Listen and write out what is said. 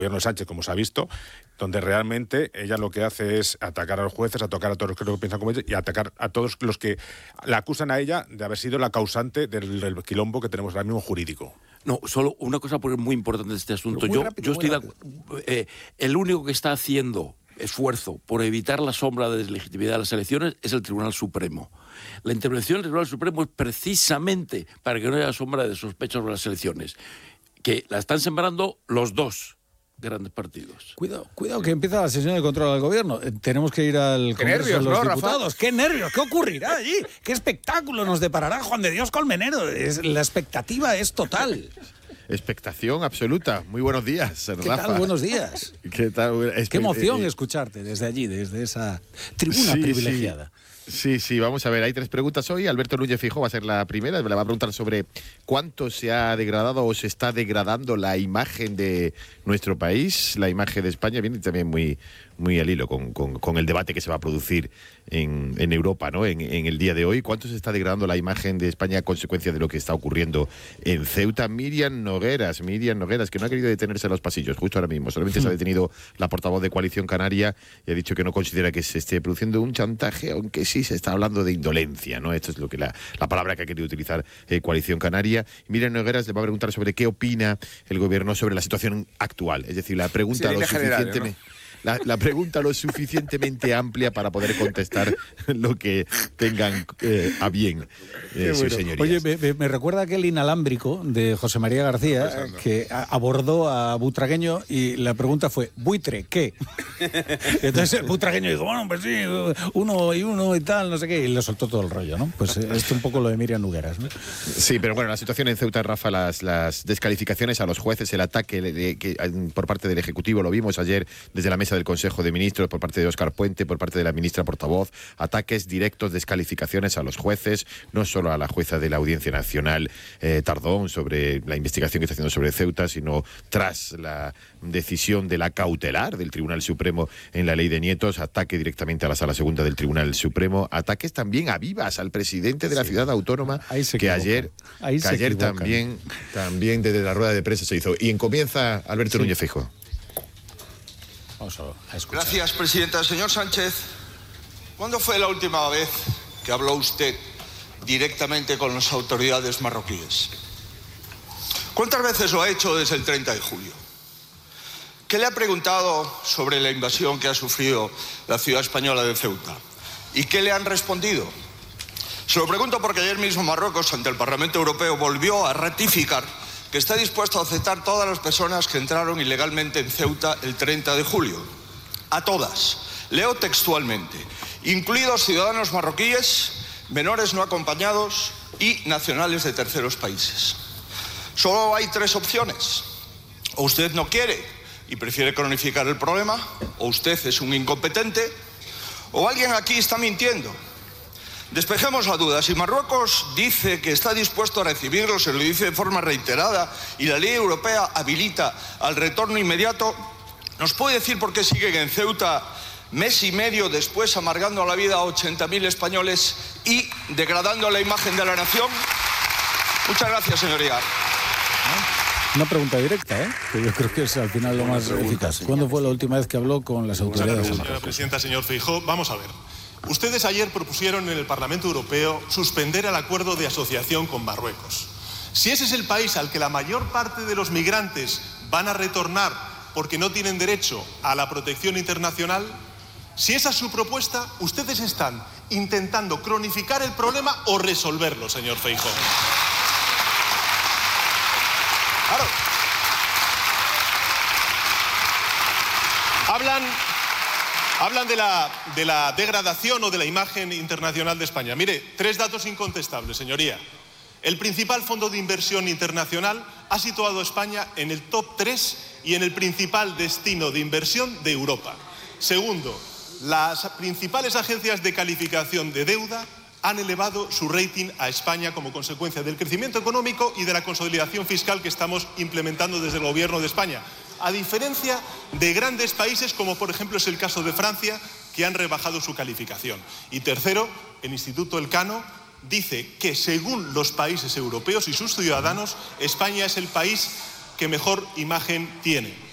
gobierno de Sánchez, como se ha visto, donde realmente ella lo que hace es atacar a los jueces, atacar a todos los que no piensan como ella y atacar a todos los que la acusan a ella de haber sido la causante del quilombo que tenemos ahora mismo jurídico. No, solo una cosa porque es muy importante este asunto. Yo estoy el único que está haciendo esfuerzo por evitar la sombra de deslegitimidad de las elecciones es el Tribunal Supremo. La intervención del Tribunal Supremo es precisamente para que no haya sombra de sospechas sobre las elecciones, que la están sembrando los dos grandes partidos. Cuidado que empieza la sesión de control al gobierno. Tenemos que ir al Congreso de los Diputados. Rafa? ¡Qué nervios! ¿Qué ocurrirá allí? ¿Qué espectáculo nos deparará Juan de Dios Colmenero? La expectativa es total. Expectación absoluta. Muy buenos días, Rafa. ¿Qué tal? Buenos días. ¿Qué tal? Qué emoción escucharte desde allí, desde esa tribuna privilegiada. Sí, vamos a ver, hay 3 preguntas hoy. Alberto Núñez Feijóo va a ser la primera, le va a preguntar sobre cuánto se ha degradado o se está degradando la imagen de nuestro país, la imagen de España, viene también muy al hilo con el debate que se va a producir en Europa, ¿no? En el día de hoy. ¿Cuánto se está degradando la imagen de España a consecuencia de lo que está ocurriendo en Ceuta? Miriam Nogueras, que no ha querido detenerse en los pasillos justo ahora mismo. Solamente se ha detenido la portavoz de Coalición Canaria y ha dicho que no considera que se esté produciendo un chantaje, aunque sí se está hablando de indolencia, ¿no? Esto es lo que la palabra que ha querido utilizar Coalición Canaria. Miriam Nogueras le va a preguntar sobre qué opina el gobierno sobre la situación actual. Es decir, la pregunta la pregunta lo suficientemente amplia para poder contestar lo que tengan a bien sus señorías. Oye, me recuerda aquel inalámbrico de José María García que abordó a Butragueño y la pregunta fue, ¿buitre qué? Y entonces el Butragueño dijo, bueno, pues sí, uno y tal, no sé qué, y le soltó todo el rollo, ¿no? Pues esto es un poco lo de Miriam Nogueras, ¿no? Sí, pero bueno, la situación en Ceuta, Rafa, las descalificaciones a los jueces, el ataque por parte del Ejecutivo, lo vimos ayer desde la mesa del Consejo de Ministros por parte de Óscar Puente, por parte de la ministra portavoz, ataques directos, descalificaciones a los jueces, no solo a la jueza de la Audiencia Nacional Tardón sobre la investigación que está haciendo sobre Ceuta, sino tras la decisión de la cautelar del Tribunal Supremo en la ley de Nietos, ataque directamente a la Sala Segunda del Tribunal Supremo, ataques también a Vivas, al presidente de la ciudad autónoma, que ayer también desde la rueda de prensa se hizo. Y comienza Alberto Núñez Feijóo. Gracias, presidenta. Señor Sánchez, ¿cuándo fue la última vez que habló usted directamente con las autoridades marroquíes? ¿Cuántas veces lo ha hecho desde el 30 de julio? ¿Qué le ha preguntado sobre la invasión que ha sufrido la ciudad española de Ceuta? ¿Y qué le han respondido? Se lo pregunto porque ayer mismo Marruecos, ante el Parlamento Europeo, volvió a ratificar que está dispuesto a aceptar todas las personas que entraron ilegalmente en Ceuta el 30 de julio. A todas. Leo textualmente. Incluidos ciudadanos marroquíes, menores no acompañados y nacionales de terceros países. Solo hay 3 opciones. O usted no quiere y prefiere cronificar el problema, o usted es un incompetente, o alguien aquí está mintiendo. Despejemos la duda. Si Marruecos dice que está dispuesto a recibirlos, se lo dice de forma reiterada, y la ley europea habilita al retorno inmediato, ¿nos puede decir por qué siguen en Ceuta mes y medio después amargando la vida a 80.000 españoles y degradando la imagen de la nación? Muchas gracias, señoría. Una pregunta directa, que yo creo que es al final lo más eficaz. ¿Cuándo fue la última vez que habló con las autoridades? Señora presidenta, señor Feijóo, vamos a ver. Ustedes ayer propusieron en el Parlamento Europeo suspender el acuerdo de asociación con Marruecos. Si ese es el país al que la mayor parte de los migrantes van a retornar porque no tienen derecho a la protección internacional, si esa es su propuesta, ustedes están intentando cronificar el problema o resolverlo, señor Feijóo. Claro. Hablan de la degradación o de la imagen internacional de España. Mire, 3 datos incontestables, señoría. El principal fondo de inversión internacional ha situado a España en el top 3 y en el principal destino de inversión de Europa. Segundo, las principales agencias de calificación de deuda han elevado su rating a España como consecuencia del crecimiento económico y de la consolidación fiscal que estamos implementando desde el Gobierno de España, a diferencia de grandes países como por ejemplo es el caso de Francia, que han rebajado su calificación. Y tercero, el Instituto Elcano dice que según los países europeos y sus ciudadanos, España es el país que mejor imagen tiene.